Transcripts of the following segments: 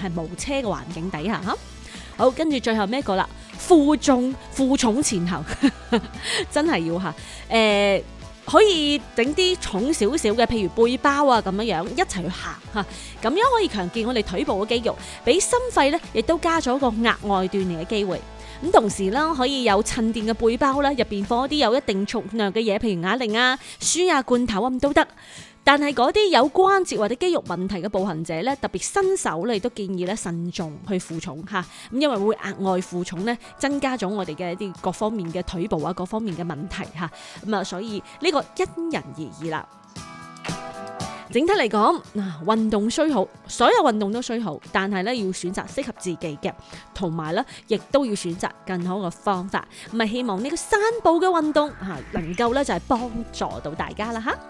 係無車嘅環境底下嚇。好，跟住最後咩一個啦？負重前行，真係要嚇可以整啲重少少嘅，譬如背包啊咁樣一齊去行嚇，咁樣可以強健我哋腿部嘅肌肉，俾心肺咧亦都加咗個額外鍛鍊嘅機會。咁同時啦，可以有襯墊嘅背包啦，入邊放一啲有一定重量嘅嘢，譬如啞鈴啊、書啊、罐頭咁都得。但係嗰啲有關節或者肌肉問題嘅步行者咧，特別新手咧，都建議咧慎重去負重嚇，咁因為會額外負重咧，增加咗我哋嘅一啲各方面嘅腿部啊，各方面嘅問題嚇，咁啊，所以呢個因人而異啦。整體嚟講，運動雖好，所有運動都雖好，但係咧要選擇適合自己嘅，同埋咧亦都要選擇更好嘅方法。咁啊，希望呢個散步嘅運動能夠咧就係幫助到大家啦嚇。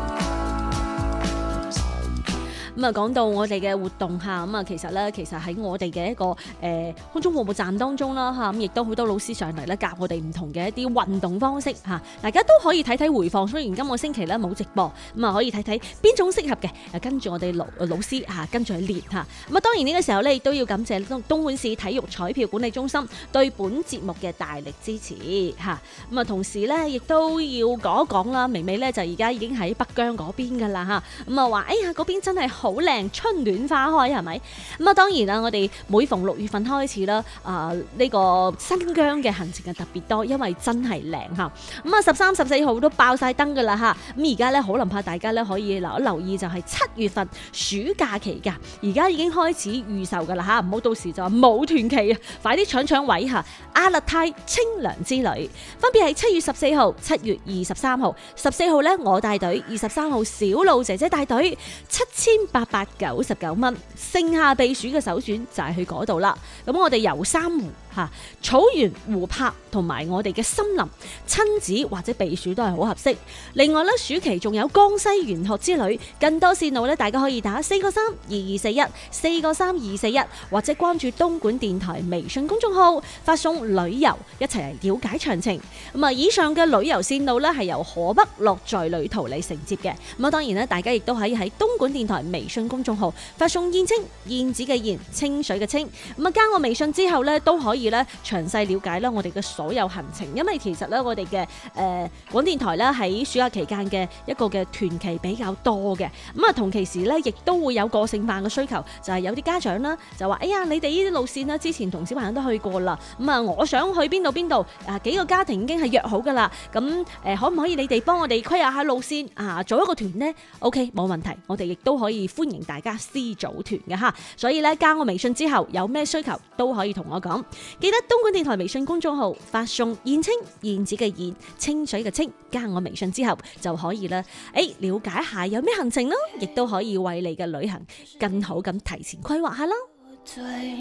咁啊，講到我哋嘅活動嚇，咁啊，其實喺我哋嘅一個空中服務站當中啦嚇，咁亦都好多老師上嚟咧教我哋唔同嘅一啲運動方式嚇，大家都可以睇睇回放。雖然今個星期咧冇直播，咁啊可以睇睇邊種適合嘅，跟住我哋老師嚇跟住去練嚇。咁啊，當然呢個時候咧亦都要感謝東莞市體育彩票管理中心對本節目嘅大力支持嚇。咁啊，同時咧亦都要講一講啦，微微咧就而家已經喺北疆嗰邊噶啦嚇。咁啊話，哎呀嗰邊真係好靚，春暖花開係咪？咁啊，當然啦，我哋每逢6月份開始啦，呢個新疆嘅行程係特別多，因為真係靚嚇。咁啊，13、14號都爆晒燈噶啦嚇。咁而家咧，可能怕大家咧可以留意，就係7月份暑假期㗎。而家已經開始預售噶啦嚇，唔好到時就話冇團期啊！快啲搶位嚇！阿勒泰清涼之旅分別係7月14號、7月23號、14號咧我帶隊，23號小路姐姐帶隊，7899蚊，盛夏避暑嘅首選就係去嗰度啦。咁我哋遊珊瑚、草原、湖泊同埋我哋嘅森林，親子或者避暑都係好合適。另外咧，暑期仲有江西玄學之旅，更多線路咧，大家可以打4個32241，4個32241，或者關注東莞電台微信公眾號，發送旅遊一齊嚟了解詳情。咁啊，以上嘅旅遊線路咧係由河北樂在旅途嚟承接嘅。咁啊，當然咧，大家亦都可以喺東莞電台微信公眾號發送燕青，燕子嘅燕，清水嘅清。咁啊，加我微信之後咧，都可以咧詳細了解啦我哋嘅所有行程。因為其實咧，我哋嘅廣電台咧喺暑假期間嘅一個嘅團期比較多嘅。咁啊，同期時咧亦都會有個性化嘅需求，就係有啲家長啦就話：哎呀，你哋呢啲路線啦，之前同小朋友都去過啦。咁啊，我想去邊度邊度幾個家庭已經係約好噶啦。咁可唔可以你哋幫我哋規劃下路線做一個團呢？ OK， 冇問題，我哋亦都可以歡迎大家私組團嘅嚇。所以咧，加我微信之後有咩需求都可以同我講。記得東莞電台微信公眾號發送燕青，燕子嘅燕，清水嘅清，加我微信之後就可以啦。了解下有咩行程咯，亦都可以為你嘅旅行更好咁提前規劃下啦。